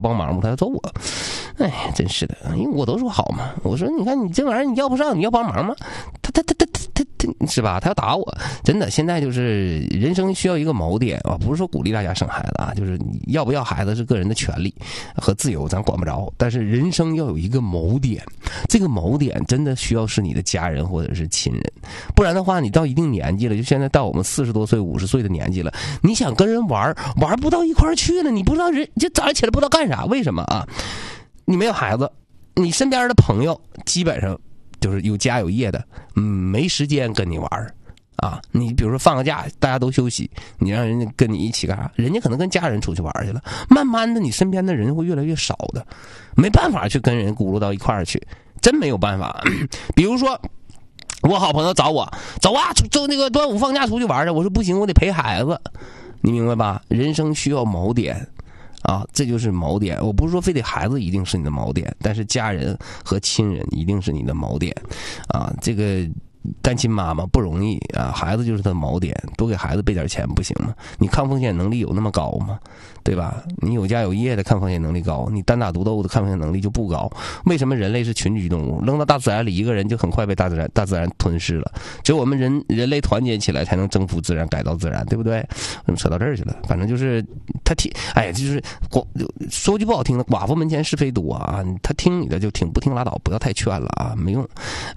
帮忙吗？他要揍我。哎，真是的，因为我都说好嘛。我说你看你这玩意儿你要不上，你要帮忙吗？他是吧？他要打我。真的，现在就是人生需要一个锚点啊，不是说鼓励大家生孩子啊，就是要不要孩子是个人的权利和自由，咱管不着。但是人生要有一个锚点，这个锚点真的需要是你的家人或者是亲人，不然的话，你到一定年纪了，就现在到我们40多岁、50岁的年纪了，你想跟人玩不到一块儿去了，你不知道人就早上起来不知道干啥，为什么啊？你没有孩子，你身边的朋友基本上就是有家有业的，没时间跟你玩啊。你比如说放个假，大家都休息，你让人家跟你一起干啥？人家可能跟家人出去玩去了。慢慢的，你身边的人会越来越少的，没办法去跟人咕噜到一块儿去，真没有办法。比如说，我好朋友找我，走啊，就那个端午放假出去玩去。我说不行，我得陪孩子，你明白吧？人生需要锚点。啊，这就是锚点。我不是说非得孩子一定是你的锚点，但是家人和亲人一定是你的锚点。啊，这个单亲妈妈不容易啊，孩子就是他的锚点，多给孩子备点钱不行吗？你抗风险能力有那么高吗？对吧？你有家有业的抗风险能力高，你单打独斗的抗风险能力就不高。为什么人类是群居动物？扔到大自然里，一个人就很快被大自然吞噬了。只有我们人类团结起来，才能征服自然，改造自然，对不对？怎么扯到这儿去了？反正就是他听，哎，就是说句不好听的，寡妇门前是非多啊。他听你的就听，不听拉倒，不要太劝了啊，没用。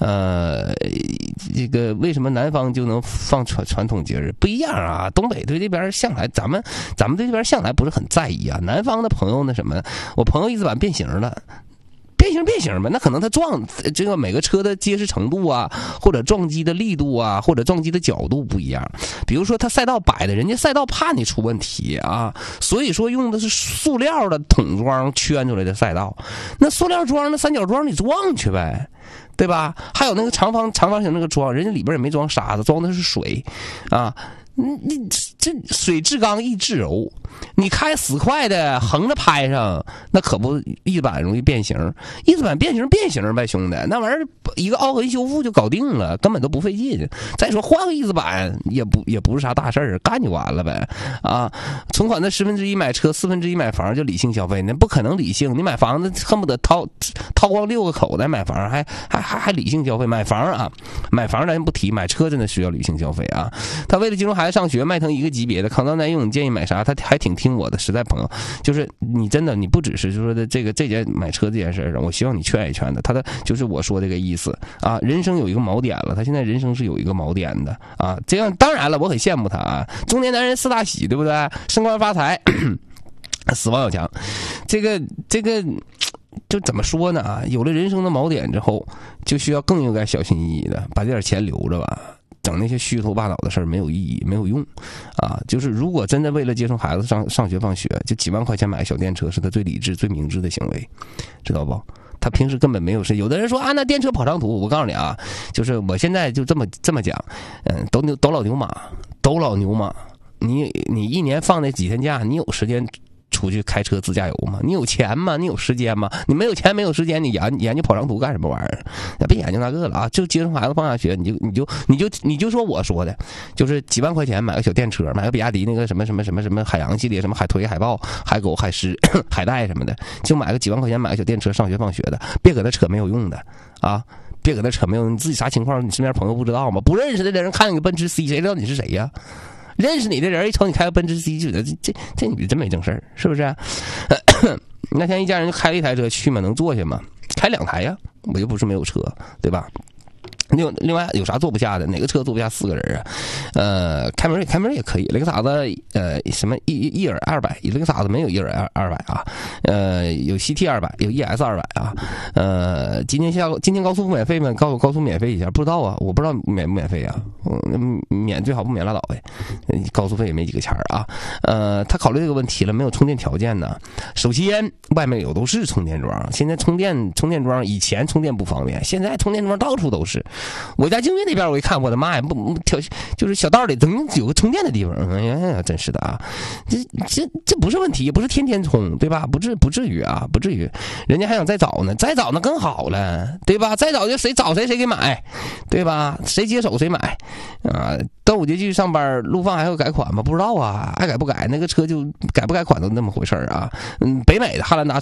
这个为什么南方就能放传统节日不一样啊？东北对这边向来，咱们对这边向来不是很在意啊。南方的朋友那什么，我朋友翼子板变形了。变形吧，那可能他撞这个每个车的结实程度啊，或者撞击的力度啊，或者撞击的角度不一样。比如说他赛道摆的，人家赛道怕你出问题啊，所以说用的是塑料的桶装圈出来的赛道。那塑料桩那三角桩你撞去呗，对吧？还有那个长方形那个桩，人家里边也没装沙子，装的是水啊。你这水至刚易至柔，你开死快的横着拍上，那可不翼子板容易变形。翼子板变形呗，兄弟，那玩意儿一个凹痕修复就搞定了，根本都不费劲。再说换个翼子板也不是啥大事儿，干就完了呗啊！存款的1/10买车，1/4买房就理性消费，那不可能理性。你买房子恨不得掏光6个口袋买房，还理性消费。买房咱不提，买车真的需要理性消费啊！他为了金融孩子上学，迈腾一个级别的抗造耐用，你建议买啥？他还挺听我的，实在朋友，就是你真的你不只是就说的这件买车这件事上，我希望你劝一劝的。他的就是我说这个意思啊，人生有一个锚点了，他现在人生是有一个锚点的啊。这样当然了，我很羡慕他啊，中年男人4大喜，对不对？升官发财，死亡要强，这个。就怎么说呢啊？有了人生的锚点之后，就需要更应该小心翼翼的把这点钱留着吧。整那些虚头巴脑的事儿没有意义，没有用啊！就是如果真的为了接送孩子上学放学，就几万块钱买个小电车是他最理智、最明智的行为，知道不？他平时根本没有事。有的人说啊，那电车跑长途，我告诉你啊，就是我现在就这么讲，都老牛马，你一年放那几天假，你有时间出去开车自驾游吗？你有钱吗？你有时间吗？你没有钱没有时间，你研究跑长途干什么玩意儿？别研究那个了啊！就接送孩子放下学，你就说我说的，就是几万块钱买个小电车，买个比亚迪那个什么海洋系列，什么海豚、海豹、海狗、海狮、海带什么的，就买个几万块钱买个小电车上学放学的，别搁那扯没有用的啊！别搁那扯没有，你自己啥情况？你身边朋友不知道吗？不认识的人看你个奔驰 C， 谁知道你是谁呀？认识你的人一瞅你开个奔驰 C， 就觉得这女的真没正事儿，是不是？那天一家人就开了一台车去嘛，能坐下吗？开2台呀，我又不是没有车，对吧？另外有啥坐不下的？哪个车坐不下4个人啊？开门也可以。雷克萨斯什么一耳200，雷克萨斯没有一耳200啊。有 CT 200，有 ES 200啊。今天高速不免费吗？高速免费一下，不知道啊，我不知道免不免费啊。免最好不免拉倒呗，高速费也没几个钱啊。他考虑这个问题了，没有充电条件呢。首先外面有都是充电桩，现在充电桩以前充电不方便，现在充电桩到处都是。我家静月那边我一看，我的妈呀，就是小道里怎么有个充电的地方？哎呀，真是的啊！这不是问题，不是天天充，对吧？不至于啊，不至于。人家还想再找呢更好了，对吧？再找就谁找谁给买，对吧？谁接手谁买啊！端午节继续上班，陆放还会改款吗？不知道啊，爱改不改，那个车就改不改款都那么回事啊。北美的汉兰达